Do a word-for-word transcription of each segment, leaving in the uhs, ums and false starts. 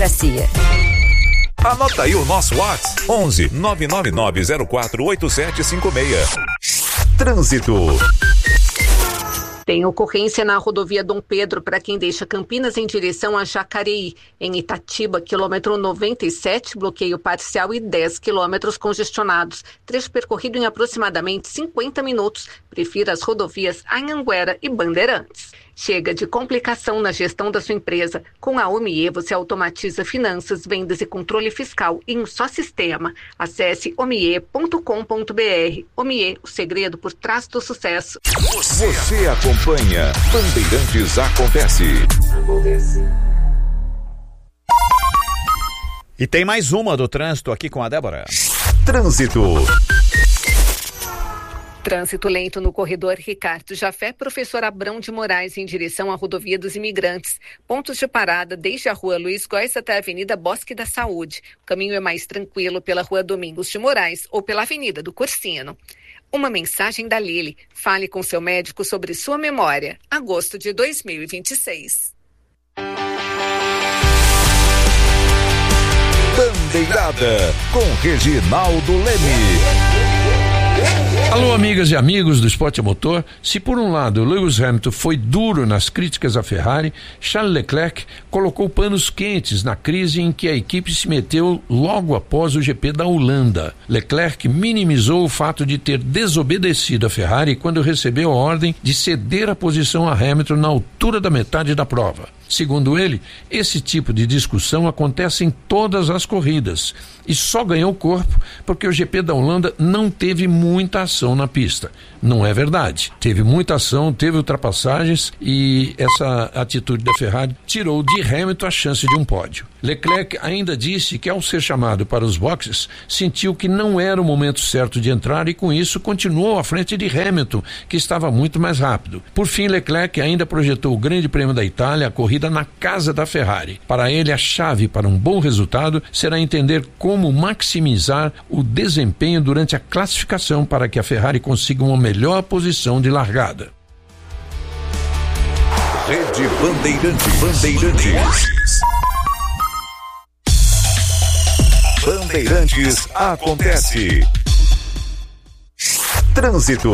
Anota aí o nosso WhatsApp, onze nove nove nove zero quatro oito sete cinco seis. Trânsito. Tem ocorrência na rodovia Dom Pedro para quem deixa Campinas em direção a Jacareí. Em Itatiba, quilômetro noventa e sete, bloqueio parcial e dez quilômetros congestionados. Trecho percorrido em aproximadamente cinquenta minutos. Prefira as rodovias Anhanguera e Bandeirantes. Chega de complicação na gestão da sua empresa. Com a Omie, você automatiza finanças, vendas e controle fiscal em um só sistema. Acesse omie ponto com ponto br. Omie, o segredo por trás do sucesso. Você, você acompanha Bandeirantes Acontece. Acontece. E tem mais uma do trânsito aqui com a Débora. Trânsito. Trânsito lento no corredor Ricardo Jafé, Professor Abrão de Moraes, em direção à rodovia dos Imigrantes. Pontos de parada desde a rua Luiz Góes até a Avenida Bosque da Saúde. O caminho é mais tranquilo pela rua Domingos de Moraes ou pela Avenida do Cursino. Uma mensagem da Lili. Fale com seu médico sobre sua memória. Agosto de dois mil e vinte e seis. Bandeirada com Reginaldo Leme. Alô, amigas e amigos do Esporte a Motor. Se por um lado Lewis Hamilton foi duro nas críticas à Ferrari, Charles Leclerc colocou panos quentes na crise em que a equipe se meteu logo após o G P da Holanda. Leclerc minimizou o fato de ter desobedecido a Ferrari quando recebeu a ordem de ceder a posição a Hamilton na altura da metade da prova. Segundo ele, esse tipo de discussão acontece em todas as corridas e só ganhou corpo porque o G P da Holanda não teve muita ação na pista. Não é verdade. Teve muita ação, teve ultrapassagens e essa atitude da Ferrari tirou de Hamilton a chance de um pódio. Leclerc ainda disse que ao ser chamado para os boxes, sentiu que não era o momento certo de entrar e com isso continuou à frente de Hamilton, que estava muito mais rápido. Por fim, Leclerc ainda projetou o Grande Prêmio da Itália, a corrida na casa da Ferrari. Para ele, a chave para um bom resultado será entender como maximizar o desempenho durante a classificação para que a Ferrari consiga uma melhor posição de largada. Rede Bandeirantes. Bandeirantes. Bandeirantes Acontece. Trânsito.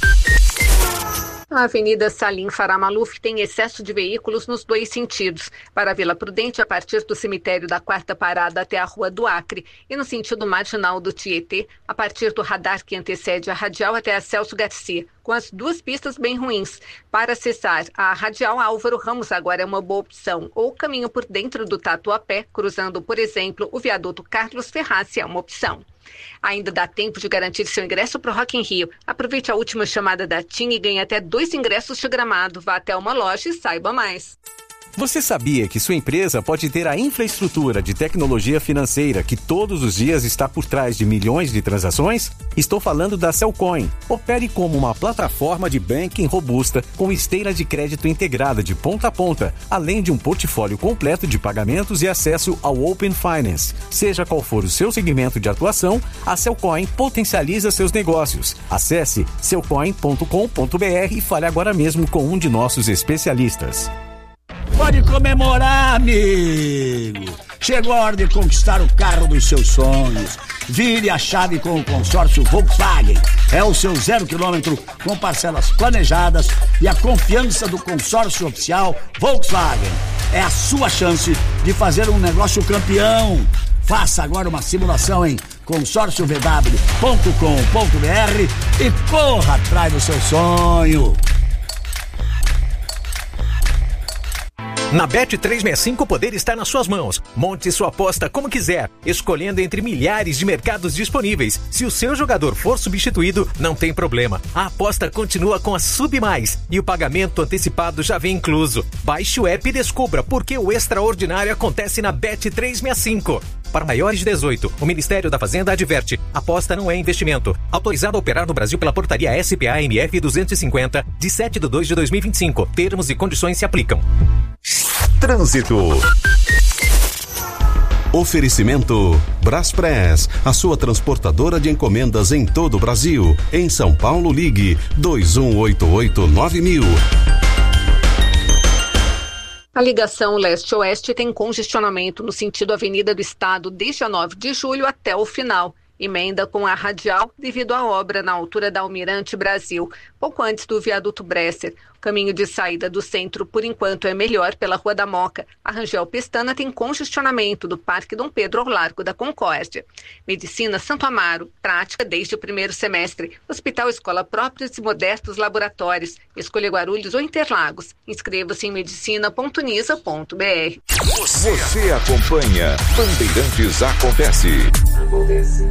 A Avenida Salim Farah Maluf tem excesso de veículos nos dois sentidos. Para a Vila Prudente, a partir do cemitério da Quarta Parada até a Rua do Acre. E no sentido marginal do Tietê, a partir do radar que antecede a radial até a Celso Garcia, com as duas pistas bem ruins. Para acessar a radial Álvaro Ramos agora é uma boa opção. Ou caminho por dentro do Tatuapé, cruzando, por exemplo, o viaduto Carlos Ferraz, é uma opção. Ainda dá tempo de garantir seu ingresso para o Rock in Rio. Aproveite a última chamada da TIM e ganhe até dois ingressos de gramado. Vá até uma loja e saiba mais. Você sabia que sua empresa pode ter a infraestrutura de tecnologia financeira que todos os dias está por trás de milhões de transações? Estou falando da Cellcoin. Opere como uma plataforma de banking robusta com esteira de crédito integrada de ponta a ponta, além de um portfólio completo de pagamentos e acesso ao Open Finance. Seja qual for o seu segmento de atuação, a Cellcoin potencializa seus negócios. Acesse cellcoin ponto com ponto br e fale agora mesmo com um de nossos especialistas. Pode comemorar, amigo! Chegou a hora de conquistar o carro dos seus sonhos. Vire a chave com o consórcio Volkswagen. É o seu zero quilômetro com parcelas planejadas e a confiança do consórcio oficial Volkswagen. É a sua chance de fazer um negócio campeão. Faça agora uma simulação em consórcio v w ponto com ponto br e corra atrás do seu sonho. Na Bet trezentos e sessenta e cinco o poder está nas suas mãos. Monte sua aposta como quiser, escolhendo entre milhares de mercados disponíveis. Se o seu jogador for substituído, não tem problema. A aposta continua com a Sub Mais e o pagamento antecipado já vem incluso. Baixe o app e descubra por que o extraordinário acontece na Bet trezentos e sessenta e cinco. Para maiores de dezoito, o Ministério da Fazenda adverte: aposta não é investimento. Autorizado a operar no Brasil pela portaria S P A M F duzentos e cinquenta, de sete de dois de dois mil e vinte e cinco. Termos e condições se aplicam. Trânsito. Oferecimento Braspress, a sua transportadora de encomendas em todo o Brasil. Em São Paulo, ligue dois um oito oito nove mil. A ligação leste-oeste tem congestionamento no sentido Avenida do Estado desde a nove de julho até o final. Emenda com a radial devido à obra na altura da Almirante Brasil, pouco antes do viaduto Bresser. O caminho de saída do centro, por enquanto, é melhor pela Rua da Moca. A Rangel Pestana tem congestionamento do Parque Dom Pedro ao Largo da Concórdia. Medicina Santo Amaro, prática desde o primeiro semestre. Hospital Escola Próprios e Modernos Laboratórios. Escolha Guarulhos ou Interlagos. Inscreva-se em medicina ponto unisa ponto b r. Você, Você acompanha Bandeirantes Acontece. Acontece.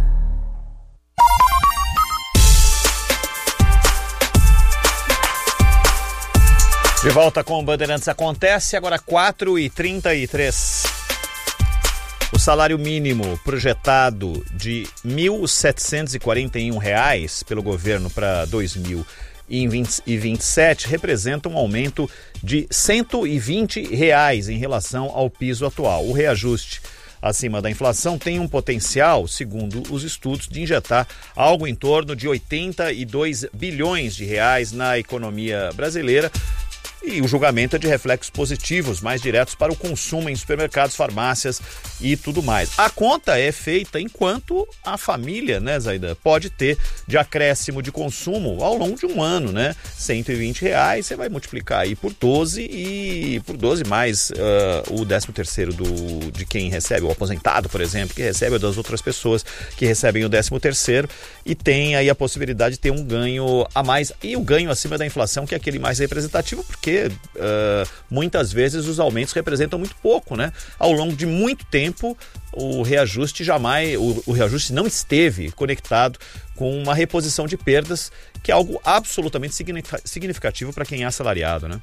De volta com o Bandeirantes Acontece, agora quatro e trinta e três. O salário mínimo projetado de mil setecentos e quarenta e um reais pelo governo para dois mil e vinte e sete representa um aumento de cento e vinte reais em relação ao piso atual. O reajuste acima da inflação tem um potencial, segundo os estudos, de injetar algo em torno de oitenta e dois bilhões de reais na economia brasileira. E o julgamento é de reflexos positivos, mais diretos para o consumo em supermercados, farmácias e tudo mais. A conta é feita enquanto a família, né, Zaida, pode ter de acréscimo de consumo ao longo de um ano, né? cento e vinte reais, você vai multiplicar aí por doze e por doze mais uh, o décimo terceiro do, de quem recebe, o aposentado, por exemplo, que recebe, ou das outras pessoas que recebem o décimo terceiro, e tem aí a possibilidade de ter um ganho a mais, e o ganho acima da inflação, que é aquele mais representativo, porque Porque uh, muitas vezes os aumentos representam muito pouco, né? Ao longo de muito tempo, o reajuste jamais, o, o reajuste não esteve conectado com uma reposição de perdas, que é algo absolutamente significativo para quem é assalariado, né?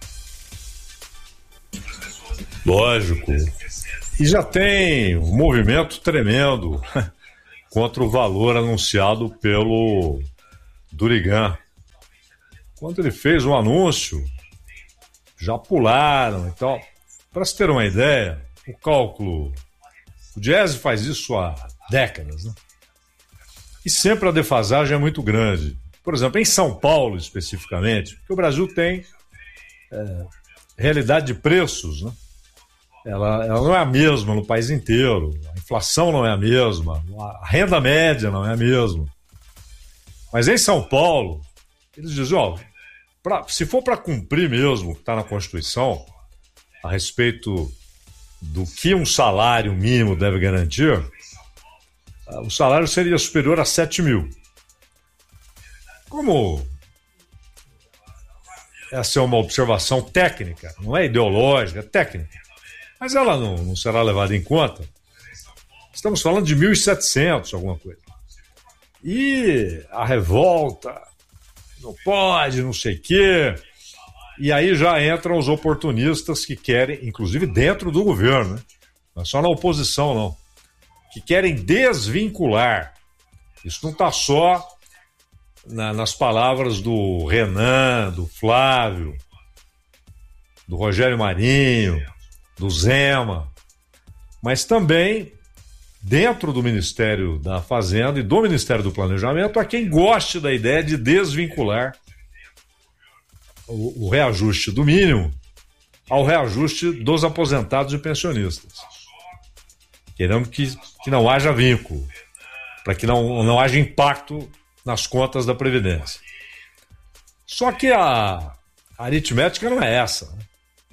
Lógico. E já tem um movimento tremendo contra o valor anunciado pelo Durigan. Quando ele fez um anúncio, já pularam. Então, para se ter uma ideia, o cálculo, o Diese faz isso há décadas, né? E sempre a defasagem é muito grande. Por exemplo, em São Paulo especificamente, porque o Brasil tem é, realidade de preços, né? Ela, ela não é a mesma no país inteiro, a inflação não é a mesma, a renda média não é a mesma. Mas em São Paulo, eles dizem, ó, Pra, se for para cumprir mesmo o que está na Constituição, a respeito do que um salário mínimo deve garantir, o salário seria superior a sete mil. Como essa é uma observação técnica, não é ideológica, é técnica, mas ela não, não será levada em conta, estamos falando de mil e setecentos, alguma coisa. E a revolta... não pode, não sei o quê. E aí já entram os oportunistas que querem, inclusive dentro do governo, né? Não é só na oposição, não. Que querem desvincular. Isso não está só na, nas palavras do Renan, do Flávio, do Rogério Marinho, do Zema, mas também dentro do Ministério da Fazenda e do Ministério do Planejamento, há quem goste da ideia de desvincular o, o reajuste do mínimo ao reajuste dos aposentados e pensionistas. Querendo que, que não haja vínculo, para que não, não haja impacto nas contas da Previdência. Só que a, a aritmética não é essa, né?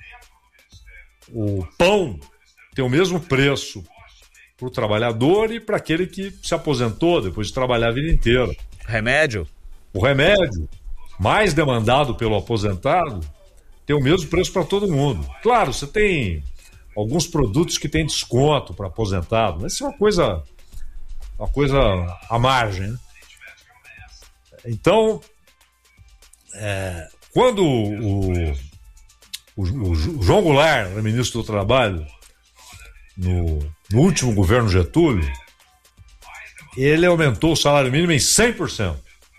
O pão tem o mesmo preço para o trabalhador e para aquele que se aposentou depois de trabalhar a vida inteira. Remédio? O remédio, mais demandado pelo aposentado, tem o mesmo preço para todo mundo. Claro, você tem alguns produtos que têm desconto para aposentado, mas isso é uma coisa, uma coisa à margem, né? Então, é, quando o, o, o João Goulart, o ministro do Trabalho, no, no último governo Getúlio, ele aumentou o salário mínimo em cem por cento.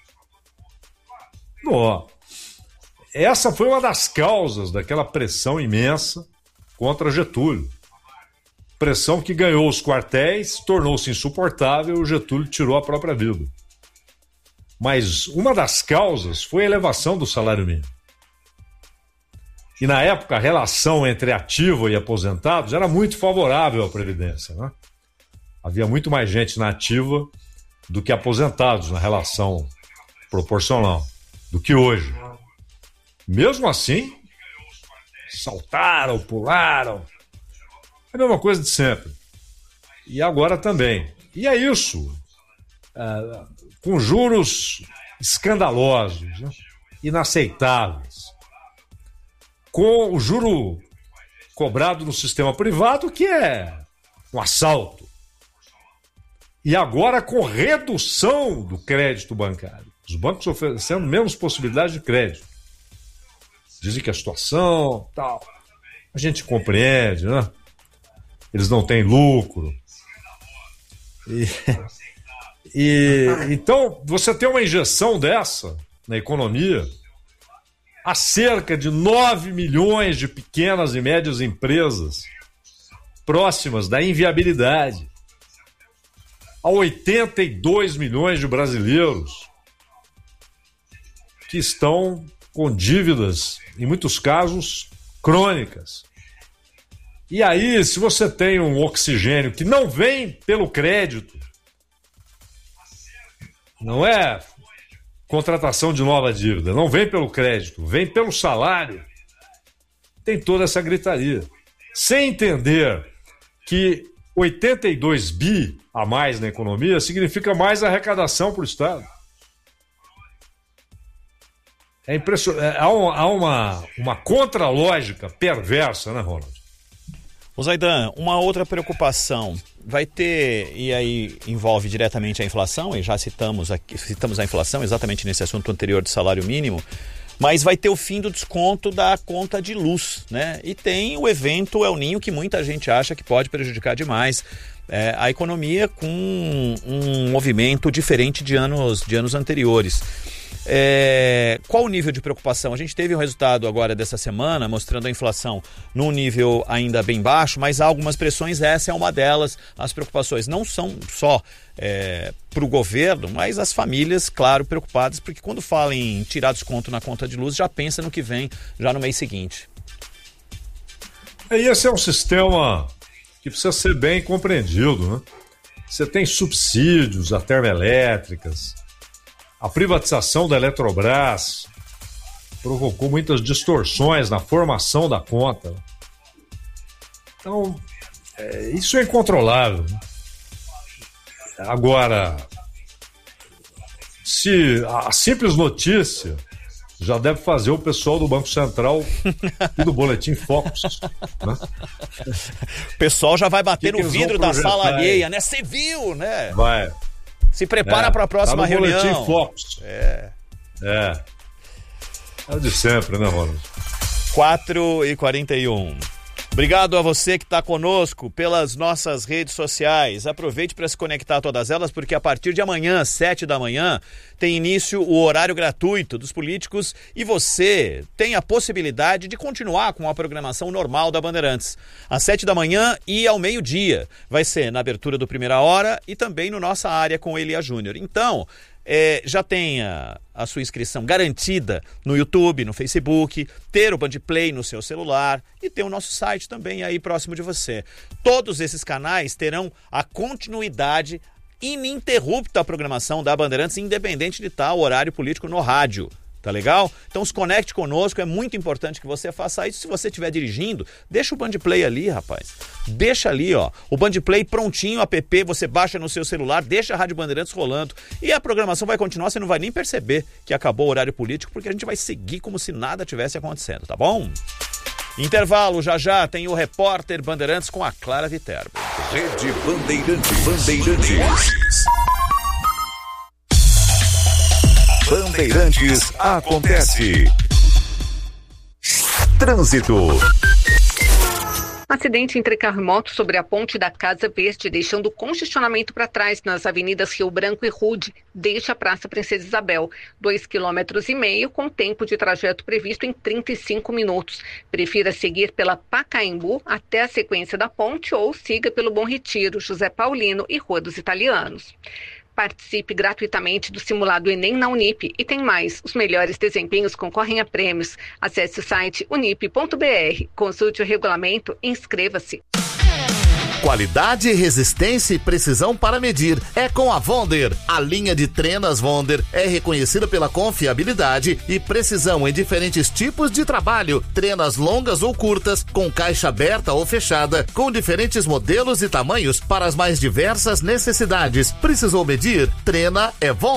Bom, essa foi uma das causas daquela pressão imensa contra Getúlio. Pressão que ganhou os quartéis, tornou-se insuportável e o Getúlio tirou a própria vida. Mas uma das causas foi a elevação do salário mínimo. E na época a relação entre ativo e aposentados era muito favorável à Previdência, né? Havia muito mais gente na ativa do que aposentados na relação proporcional do que hoje. Mesmo assim, saltaram, pularam. É a mesma coisa de sempre. E agora também. E é isso. É, com juros escandalosos, né? Inaceitáveis. Com o juro cobrado no sistema privado, que é um assalto. E agora com redução do crédito bancário. Os bancos oferecendo menos possibilidade de crédito. Dizem que a situação, tal, a gente compreende, né? Eles não têm lucro. E, e, então, você tem uma injeção dessa na economia, há cerca de nove milhões de pequenas e médias empresas próximas da inviabilidade, há oitenta e dois milhões de brasileiros que estão com dívidas, em muitos casos, crônicas. E aí, se você tem um oxigênio que não vem pelo crédito, não é contratação de nova dívida, não vem pelo crédito, vem pelo salário, tem toda essa gritaria. Sem entender que oitenta e dois bi a mais na economia significa mais arrecadação para o Estado. É impressionante. Há uma, há uma, uma contralógica perversa, né, Ronald? Ô Zaidan, uma outra preocupação, vai ter, e aí envolve diretamente a inflação, e já citamos, aqui, citamos a inflação exatamente nesse assunto anterior do salário mínimo, mas vai ter o fim do desconto da conta de luz, né? E tem o evento El Niño, que muita gente acha que pode prejudicar demais é, a economia com um movimento diferente de anos, de anos anteriores. É, qual o nível de preocupação? A gente teve um resultado agora dessa semana mostrando a inflação num nível ainda bem baixo, mas há algumas pressões, essa é uma delas. As preocupações não são só é, para o governo, mas as famílias, claro, preocupadas, porque quando falam em tirar desconto na conta de luz, já pensa no que vem já no mês seguinte. E esse é um sistema que precisa ser bem compreendido, né? Você tem subsídios a termoelétricas. A privatização da Eletrobras provocou muitas distorções na formação da conta. Então, é, isso é incontrolável. Agora, se a simples notícia já deve fazer o pessoal do Banco Central e do Boletim Focus, né? O pessoal já vai bater que no que vidro da sala alheia, né? Você viu, né? Vai. Se prepara é, para a próxima tá no reunião. Boletim Focus. É. É. É o de sempre, né, Ronald? quatro e quarenta e um. Obrigado a você que está conosco pelas nossas redes sociais. Aproveite para se conectar a todas elas, porque a partir de amanhã, sete da manhã, tem início o horário gratuito dos políticos e você tem a possibilidade de continuar com a programação normal da Bandeirantes. Às sete da manhã e ao meio-dia. Vai ser na abertura do Primeira Hora e também no Nossa Área com Elia Júnior. Então, É, já tenha a sua inscrição garantida no YouTube, no Facebook, ter o Bandplay no seu celular e ter o nosso site também aí próximo de você. Todos esses canais terão a continuidade ininterrupta da programação da Bandeirantes, independente de estar o horário político no rádio. Tá legal? Então se conecte conosco, é muito importante que você faça isso. Se você estiver dirigindo, deixa o Bandplay ali, rapaz. Deixa ali, ó. O Bandplay prontinho, app, você baixa no seu celular, deixa a Rádio Bandeirantes rolando. E a programação vai continuar, você não vai nem perceber que acabou o horário político, porque a gente vai seguir como se nada tivesse acontecendo, tá bom? Intervalo, já já tem o repórter Bandeirantes com a Clara Viterbo. Rede Bandeirantes. Bandeirantes. Bandeirantes acontece. Trânsito. Acidente entre carro e moto sobre a ponte da Casa Verde, deixando congestionamento para trás nas avenidas Rio Branco e Rude. Deixa a Praça Princesa Isabel. Dois quilômetros e meio com tempo de trajeto previsto em trinta e cinco minutos. Prefira seguir pela Pacaembu até a sequência da ponte ou siga pelo Bom Retiro, José Paulino e Rua dos Italianos. Participe gratuitamente do simulado Enem na Unip e tem mais. Os melhores desempenhos concorrem a prêmios. Acesse o site unip ponto b r, consulte o regulamento e inscreva-se. Qualidade, resistência e precisão para medir é com a Wonder. A linha de trenas Wonder é reconhecida pela confiabilidade e precisão em diferentes tipos de trabalho. Trenas longas ou curtas, com caixa aberta ou fechada, com diferentes modelos e tamanhos para as mais diversas necessidades. Precisou medir? Trena é Wonder.